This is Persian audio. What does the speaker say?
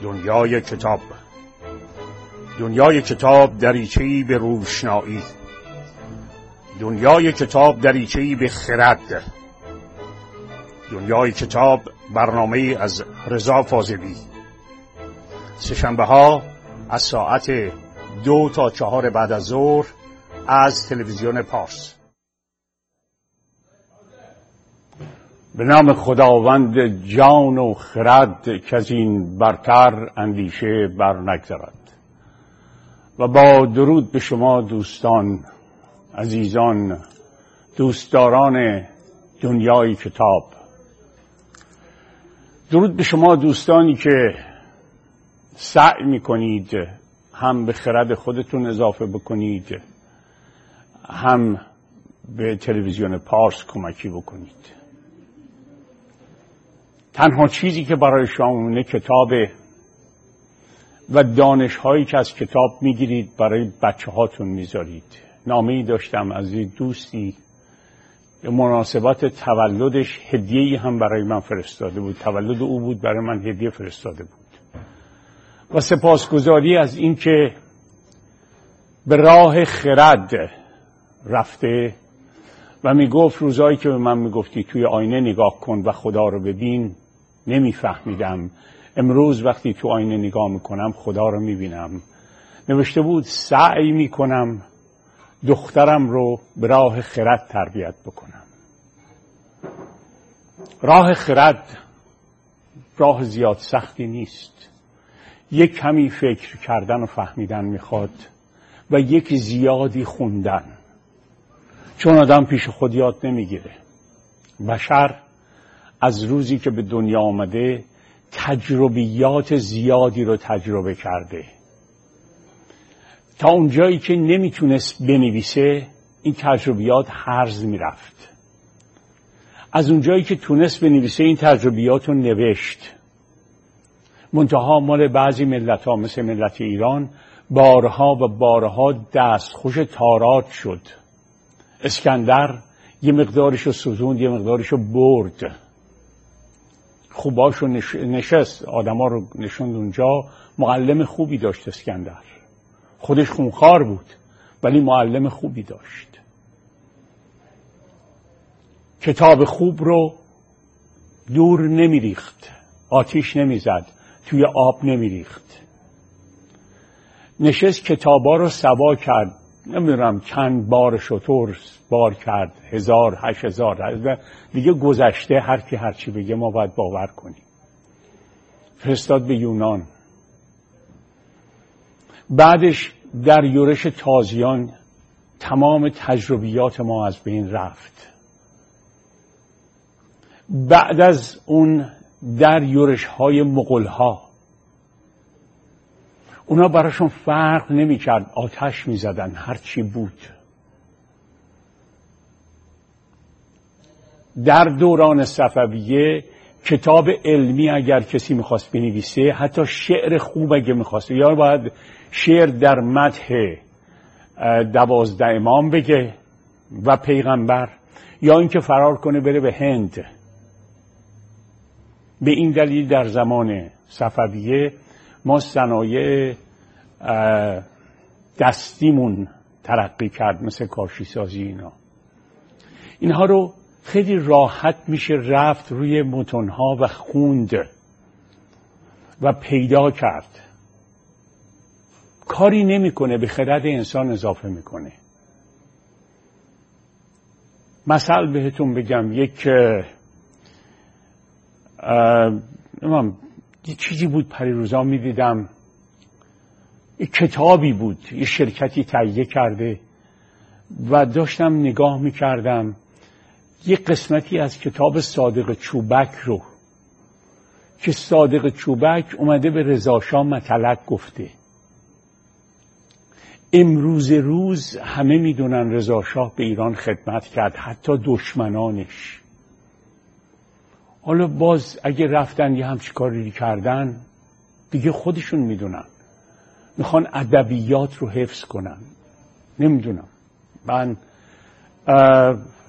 دنیای کتاب. دنیای کتاب دریچه‌ای به روشنایی، دنیای کتاب دریچه‌ای به خرد. دنیای کتاب برنامه از رضا فاضلی. سه‌شنبه‌ها از ساعت 2 تا 4 بعد از ظهر از تلویزیون پارس. به نام خداوند جان و خرد که از این برتر اندیشه بر نگذرد. و با درود به شما دوستان عزیزان، دوستداران دنیای کتاب. درود به شما دوستانی که سعی میکنید هم به خرد خودتون اضافه بکنید، هم به تلویزیون پارس کمکی بکنید. تنها چیزی که برای شما مونده کتابه و دانش‌هایی که از کتاب میگیرید برای بچه هاتون میذارید. نامه‌ای داشتم از یک دوستی به مناسبت تولدش هدیه‌ای هم برای من فرستاده بود. تولد او بود، برای من هدیه فرستاده بود. و سپاسگزاری از این که به راه خرد رفته و میگفت روزایی که به من میگفتی توی آینه نگاه کن و خدا رو ببین، نمیفهمیدم. امروز وقتی تو آینه نگاه میکنم خدا رو میبینم. نوشته بود سعی میکنم دخترم رو به راه خرد تربیت بکنم. راه خرد راه زیاد سختی نیست. یک کمی فکر کردن و فهمیدن میخواد و یک زیادی خوندن، چون آدم پیش خود یاد نمیگیره. بشر از روزی که به دنیا آمده تجربیات زیادی رو تجربه کرده. تا اونجایی که نمیتونست بنویسه این تجربیات هرز میرفت. از اونجایی که تونست بنویسه این تجربیات رو نوشت. منتها مال بعضی ملت ها مثل ملت ایران بارها و بارها دستخوش تارات شد. اسکندر یه مقدارشو سوزوند، یه مقدارشو برد. خوباشو نشست، آدما رو نشوند اونجا. معلم خوبی داشت اسکندر. خودش خونخوار بود ولی معلم خوبی داشت. کتاب خوب رو دور نمیریخت، آتیش نمیزد، توی آب نمیریخت. نشست کتابا رو سوا کرد. نمیدونم چند بار شتر بار کرد، 1000 8000 دیگه گذشته. هر کی هر چی بگه ما باید باور کنیم. فرستاد به یونان. بعدش در یورش تازیان تمام تجربیات ما از بین رفت. بعد از اون در یورش های مغول ها، اونا براشون فرق نمی کرد، آتش می زدن هر چی بود. در دوران صفویه کتاب علمی اگر کسی میخواست بنویسه، حتی شعر خوب اگه میخواست، یا باید شعر در مدح 12 امام بگه و پیغمبر، یا اینکه فرار کنه بره به هند. به این دلیل در زمان صفویه ما صنایع دستیمون ترقی کرد، مثل کاشی سازی. اینها رو خیلی راحت میشه رفت روی متنها و خوند و پیدا کرد. کاری نمیکنه، به خرد انسان اضافه میکنه. مثل بهتون بگم، یک چیزی بود پریروزا میدیدم، یک کتابی بود یه شرکتی تهیه کرده و داشتم نگاه میکردم یه قسمتی از کتاب صادق چوبک رو، که صادق چوبک اومده به رضا شاه مطلق گفته. امروز روز همه میدونن رضا شاه به ایران خدمت کرد، حتی دشمنانش. حالا باز اگه رفتن یه همچی کاری کردن دیگه خودشون میدونن، میخوان ادبیات رو حفظ کنن. نمیدونم، من